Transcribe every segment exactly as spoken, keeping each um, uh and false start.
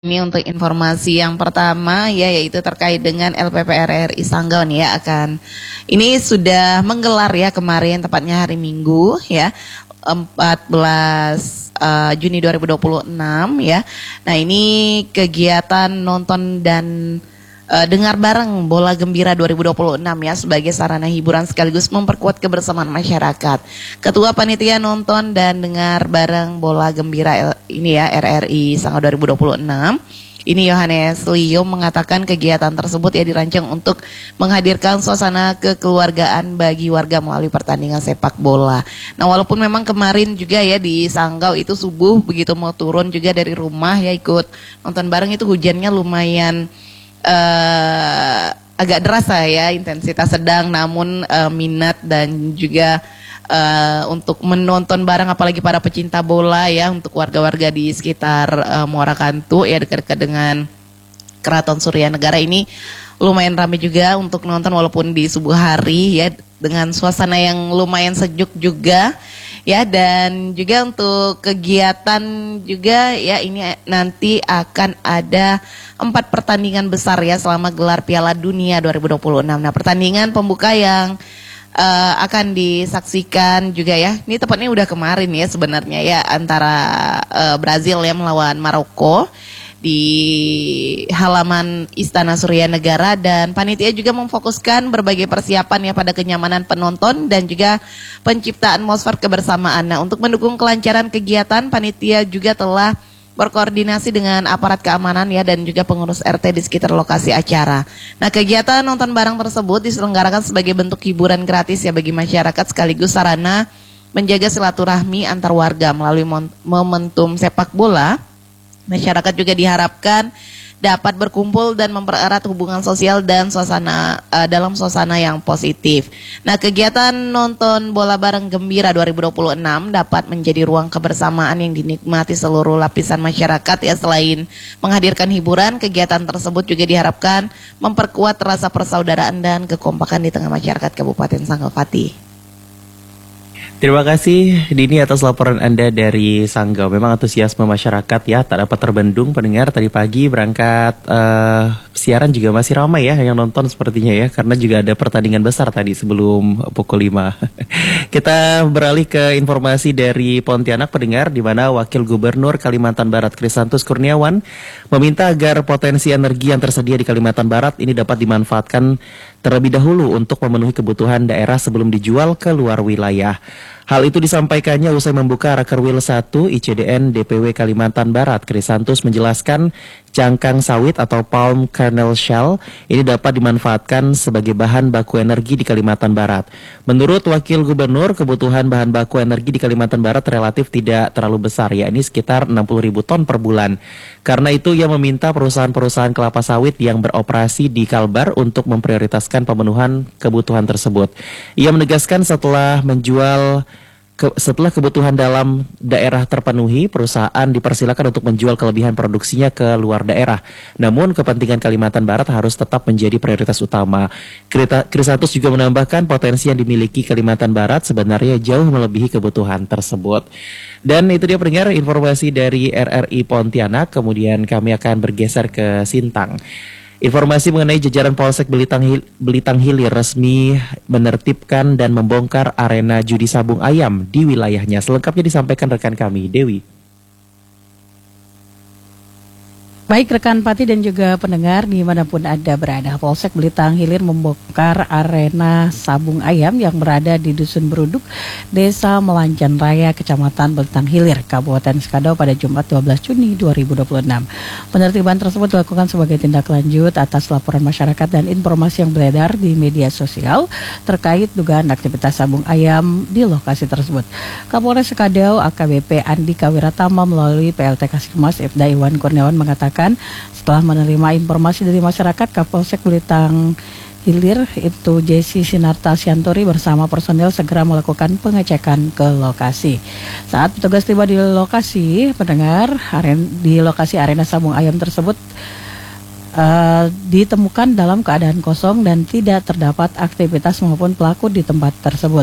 Ini untuk informasi yang pertama ya, yaitu terkait dengan L P P R R I Sanggau nih ya, akan ini sudah menggelar ya kemarin, tepatnya hari Minggu ya, empat belas uh, Juni dua ribu dua puluh enam ya. Nah, ini kegiatan nonton dan uh, dengar bareng Bola Gembira dua ribu dua puluh enam ya, sebagai sarana hiburan sekaligus memperkuat kebersamaan masyarakat. Ketua Panitia Nonton dan Dengar Bareng Bola Gembira ini ya, R R I Sanggau dua ribu dua puluh enam, ini Yohanes Leo mengatakan kegiatan tersebut ya dirancang untuk menghadirkan suasana kekeluargaan bagi warga melalui pertandingan sepak bola. Nah, walaupun memang kemarin juga ya di Sanggau itu subuh begitu mau turun juga dari rumah ya ikut nonton bareng, itu hujannya lumayan uh, agak deras ya, intensitas sedang, namun uh, minat dan juga Uh, untuk menonton bareng, apalagi para pecinta bola ya, untuk warga-warga di sekitar uh, Muara Kantu ya, dekat-dekat dengan Keraton Surya Negara ini lumayan ramai juga untuk nonton walaupun di subuh hari ya, dengan suasana yang lumayan sejuk juga ya. Dan juga untuk kegiatan juga ya, ini nanti akan ada empat pertandingan besar ya selama gelar Piala Dunia dua ribu dua puluh enam. Nah, pertandingan pembuka yang Uh, akan disaksikan juga ya, ini tepatnya udah kemarin ya sebenarnya ya, antara uh, Brazil yang melawan Maroko di halaman Istana Surya Negara, dan panitia juga memfokuskan berbagai persiapan ya pada kenyamanan penonton dan juga penciptaan atmosfer kebersamaan. Nah, untuk mendukung kelancaran kegiatan, panitia juga telah berkoordinasi dengan aparat keamanan ya, dan juga pengurus R T di sekitar lokasi acara. Nah, kegiatan nonton bareng tersebut diselenggarakan sebagai bentuk hiburan gratis ya bagi masyarakat, sekaligus sarana menjaga silaturahmi antar warga melalui momentum sepak bola. Masyarakat juga diharapkan dapat berkumpul dan mempererat hubungan sosial dan suasana uh, dalam suasana yang positif. Nah, kegiatan nonton bola bareng Gembira dua ribu dua puluh enam dapat menjadi ruang kebersamaan yang dinikmati seluruh lapisan masyarakat ya. Selain menghadirkan hiburan, kegiatan tersebut juga diharapkan memperkuat rasa persaudaraan dan kekompakan di tengah masyarakat Kabupaten Sanggau. Fatih. Terima kasih Dini atas laporan Anda dari Sanggau. Memang antusiasme masyarakat ya tak dapat terbendung. Pendengar tadi pagi berangkat uh, siaran juga masih ramai ya yang nonton sepertinya ya, karena juga ada pertandingan besar tadi sebelum pukul lima. Kita beralih ke informasi dari Pontianak, pendengar, di mana Wakil Gubernur Kalimantan Barat Krisantus Kurniawan meminta agar potensi energi yang tersedia di Kalimantan Barat ini dapat dimanfaatkan terlebih dahulu untuk memenuhi kebutuhan daerah sebelum dijual ke luar wilayah. Hal itu disampaikannya usai membuka Rakerwil satu I C D N D P W Kalimantan Barat. Krisantus menjelaskan cangkang sawit atau palm kernel shell ini dapat dimanfaatkan sebagai bahan baku energi di Kalimantan Barat. Menurut Wakil Gubernur, kebutuhan bahan baku energi di Kalimantan Barat relatif tidak terlalu besar, yakni sekitar enam puluh ribu ton per bulan. Karena itu ia meminta perusahaan-perusahaan kelapa sawit yang beroperasi di Kalbar untuk memprioritaskan pemenuhan kebutuhan tersebut. Ia menegaskan setelah menjual Ke, setelah kebutuhan dalam daerah terpenuhi, perusahaan dipersilakan untuk menjual kelebihan produksinya ke luar daerah. Namun kepentingan Kalimantan Barat harus tetap menjadi prioritas utama. Krisantus juga menambahkan potensi yang dimiliki Kalimantan Barat sebenarnya jauh melebihi kebutuhan tersebut. Dan itu dia pendengar informasi dari R R I Pontianak. Kemudian kami akan bergeser ke Sintang. Informasi mengenai jajaran Polsek Belitang, Hil Belitang Hilir resmi menertibkan dan membongkar arena judi sabung ayam di wilayahnya. Selengkapnya disampaikan rekan kami, Dewi. Baik rekan Pati dan juga pendengar dimanapun Anda berada, Polsek Belitang Hilir membongkar arena sabung ayam yang berada di Dusun Beruduk, Desa Melanjan Raya, Kecamatan Belitang Hilir, Kabupaten Sekadau pada Jumat dua belas Juni dua ribu dua puluh enam. Penertiban tersebut dilakukan sebagai tindak lanjut atas laporan masyarakat dan informasi yang beredar di media sosial terkait dugaan aktivitas sabung ayam di lokasi tersebut. Kapolres Sekadau A K B P Andika Wiratama melalui P L T Kasikumas Ibda Iwan Kurniawan mengatakan setelah menerima informasi dari masyarakat, Kapolsek Belitang Hilir itu Jesse Sinarta Sianturi bersama personil segera melakukan pengecekan ke lokasi. Saat petugas tiba di lokasi, pendengar aren, di lokasi arena sabung ayam tersebut uh, ditemukan dalam keadaan kosong dan tidak terdapat aktivitas maupun pelaku di tempat tersebut.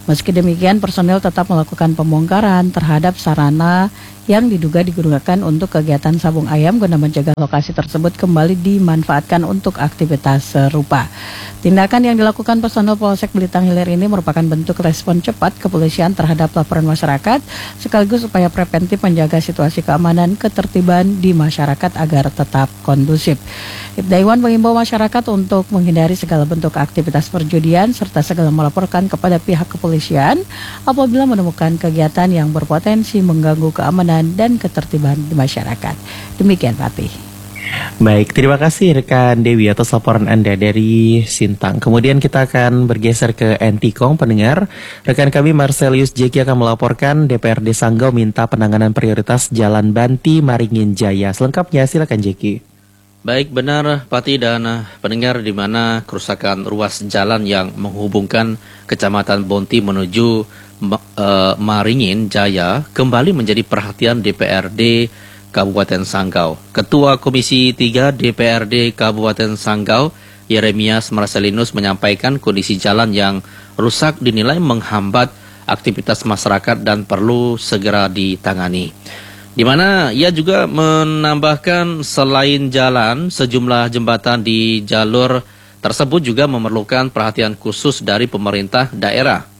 Meski demikian, personel tetap melakukan pembongkaran terhadap sarana yang diduga digunakan untuk kegiatan sabung ayam guna mencegah lokasi tersebut kembali dimanfaatkan untuk aktivitas serupa. Tindakan yang dilakukan personel Polsek Belitung Hilir ini merupakan bentuk respon cepat kepolisian terhadap laporan masyarakat, sekaligus upaya preventif menjaga situasi keamanan ketertiban di masyarakat agar tetap kondusif. Ibda Iwan mengimbau masyarakat untuk menghindari segala bentuk aktivitas perjudian serta segala melaporkan kepada pihak kepolisian apabila menemukan kegiatan yang berpotensi mengganggu keamanan dan ketertiban di masyarakat. Demikian Fatih. Baik, terima kasih rekan Dewi atas laporan Anda dari Sintang. Kemudian kita akan bergeser ke Entikong, pendengar. Rekan kami Marcelius Jeki akan melaporkan D P R D Sanggau minta penanganan prioritas Jalan Banti Maringin Jaya. Selengkapnya silakan Jeki. Baik, benar Pati dan pendengar, di mana kerusakan ruas jalan yang menghubungkan Kecamatan Bonti menuju uh, Maringin Jaya kembali menjadi perhatian D P R D Kabupaten Sanggau. Ketua Komisi tiga D P R D Kabupaten Sanggau, Yeremias Marcelinus, menyampaikan kondisi jalan yang rusak dinilai menghambat aktivitas masyarakat dan perlu segera ditangani. Di mana ia juga menambahkan selain jalan, sejumlah jembatan di jalur tersebut juga memerlukan perhatian khusus dari pemerintah daerah.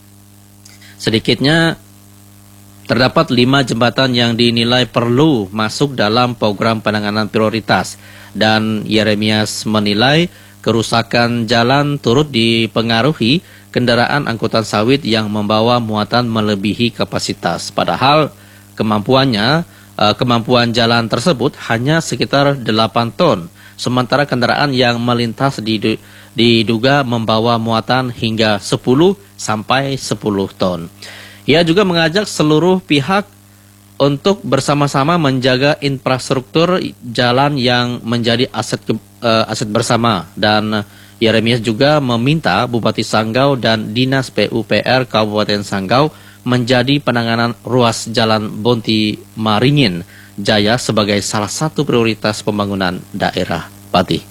Sedikitnya terdapat lima jembatan yang dinilai perlu masuk dalam program penanganan prioritas, dan Yeremias menilai kerusakan jalan turut dipengaruhi kendaraan angkutan sawit yang membawa muatan melebihi kapasitas. Padahal kemampuannya, kemampuan jalan tersebut hanya sekitar delapan ton, sementara kendaraan yang melintas diduga membawa muatan hingga sepuluh sampai sepuluh ton. Ia juga mengajak seluruh pihak untuk bersama-sama menjaga infrastruktur jalan yang menjadi aset uh, aset bersama, dan Yeremias juga meminta Bupati Sanggau dan Dinas P U P R Kabupaten Sanggau menjadi penanganan ruas jalan Bonti Maringin Jaya sebagai salah satu prioritas pembangunan daerah. Pati.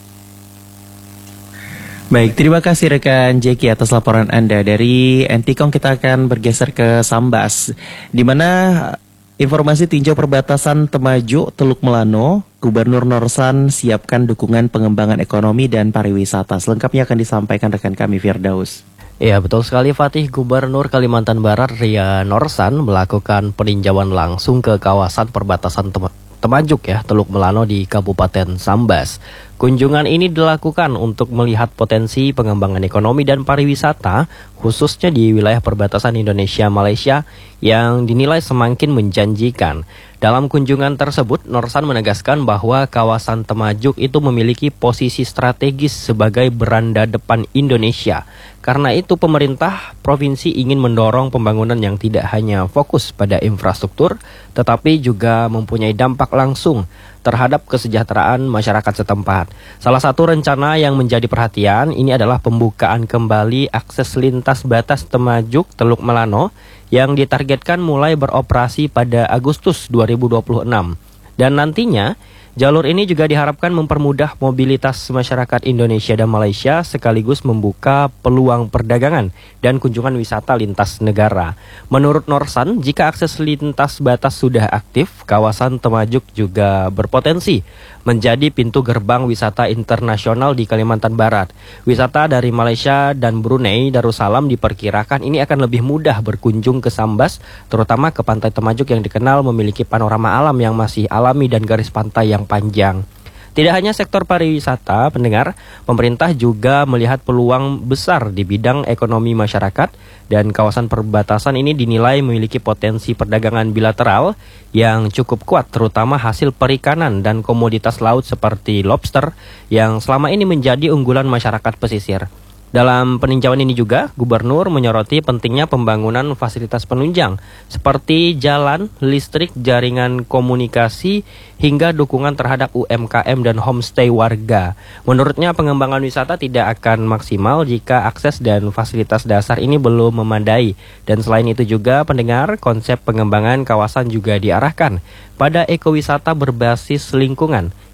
Baik, terima kasih rekan Jeki atas laporan Anda. Dari Entikong kita akan bergeser ke Sambas, di mana informasi tinjau perbatasan Temajuk Teluk Melano, Gubernur Norsan siapkan dukungan pengembangan ekonomi dan pariwisata. Selengkapnya akan disampaikan rekan kami Firdaus. Ya, betul sekali Fatih. Gubernur Kalimantan Barat Ria Norsan melakukan peninjauan langsung ke kawasan perbatasan Tem- Temajuk ya, Teluk Melano di Kabupaten Sambas. Kunjungan ini dilakukan untuk melihat potensi pengembangan ekonomi dan pariwisata, khususnya di wilayah perbatasan Indonesia-Malaysia yang dinilai semakin menjanjikan. Dalam kunjungan tersebut, Norsan menegaskan bahwa kawasan Temajuk itu memiliki posisi strategis sebagai beranda depan Indonesia. Karena itu pemerintah provinsi ingin mendorong pembangunan yang tidak hanya fokus pada infrastruktur, tetapi juga mempunyai dampak langsung terhadap kesejahteraan masyarakat setempat. Salah satu rencana yang menjadi perhatian ini adalah pembukaan kembali akses lintas batas Temajuk Teluk Melano yang ditargetkan mulai beroperasi pada Agustus dua ribu dua puluh enam. Dan nantinya jalur ini juga diharapkan mempermudah mobilitas masyarakat Indonesia dan Malaysia sekaligus membuka peluang perdagangan dan kunjungan wisata lintas negara. Menurut Norsan, jika akses lintas batas sudah aktif, kawasan Temajuk juga berpotensi menjadi pintu gerbang wisata internasional di Kalimantan Barat. Wisata dari Malaysia dan Brunei Darussalam diperkirakan ini akan lebih mudah berkunjung ke Sambas, terutama ke Pantai Temajuk yang dikenal memiliki panorama alam yang masih alami dan garis pantai yang panjang. Tidak hanya sektor pariwisata, pendengar, pemerintah juga melihat peluang besar di bidang ekonomi masyarakat, dan kawasan perbatasan ini dinilai memiliki potensi perdagangan bilateral yang cukup kuat, terutama hasil perikanan dan komoditas laut seperti lobster yang selama ini menjadi unggulan masyarakat pesisir. Dalam peninjauan ini juga, Gubernur menyoroti pentingnya pembangunan fasilitas penunjang seperti jalan, listrik, jaringan komunikasi, hingga dukungan terhadap U M K M dan homestay warga. Menurutnya pengembangan wisata tidak akan maksimal jika akses dan fasilitas dasar ini belum memadai. Dan selain itu juga, pendengar, konsep pengembangan kawasan juga diarahkan pada ekowisata berbasis lingkungan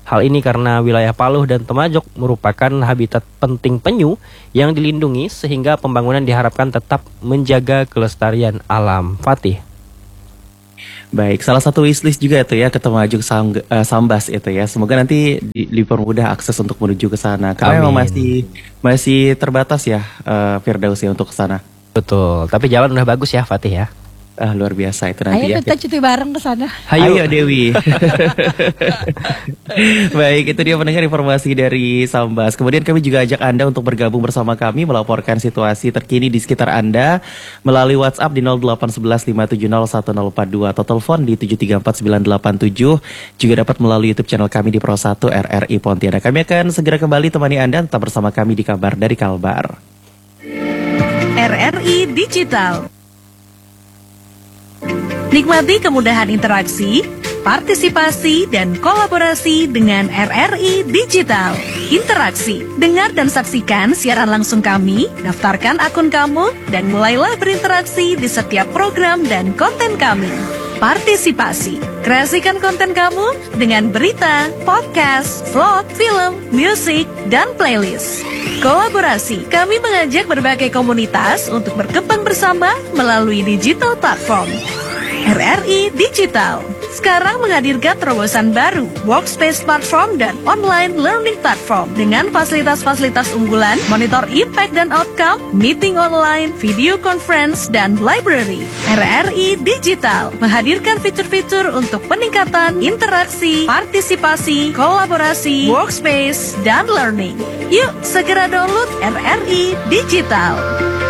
Hal ini karena wilayah Paluh dan Temajok merupakan habitat penting penyu yang dilindungi sehingga pembangunan diharapkan tetap menjaga kelestarian alam. Fatih. Baik, salah satu wishlist juga itu ya ke Temajuk Sam, uh, Sambas itu ya. Semoga nanti di, dipermudah akses untuk menuju ke sana. Karena memang masih masih terbatas ya uh, Firdaus ya untuk ke sana. Betul, tapi jalan udah bagus ya Fatih ya. Ah, luar biasa itu nanti Ayo ya. kita cuti bareng ke sana. Ayo, Ayo Dewi. Baik, itu dia pendengar informasi dari Sambas. Kemudian kami juga ajak Anda untuk bergabung bersama kami melaporkan situasi terkini di sekitar Anda melalui WhatsApp di nol delapan satu satu lima tujuh nol satu nol empat dua atau telepon di tujuh tiga empat sembilan delapan tujuh. Juga dapat melalui YouTube channel kami di Pro satu R R I Pontianak. Kami akan segera kembali temani Anda tetap bersama kami di Kabar dari Kalbar. R R I Digital. Nikmati kemudahan interaksi, partisipasi, dan kolaborasi dengan R R I Digital. Interaksi, dengar dan saksikan siaran langsung kami, daftarkan akun kamu, dan mulailah berinteraksi di setiap program dan konten kami. Partisipasi, kreasikan konten kamu dengan berita, podcast, vlog, film, musik, dan playlist. Kolaborasi, kami mengajak berbagai komunitas untuk berkembang bersama melalui digital platform. R R I Digital sekarang menghadirkan terobosan baru, workspace platform dan online learning platform dengan fasilitas-fasilitas unggulan, monitor impact dan outcome, meeting online, video conference, dan library. R R I Digital menghadirkan fitur-fitur untuk peningkatan interaksi, partisipasi, kolaborasi, workspace, dan learning. Yuk segera download R R I Digital.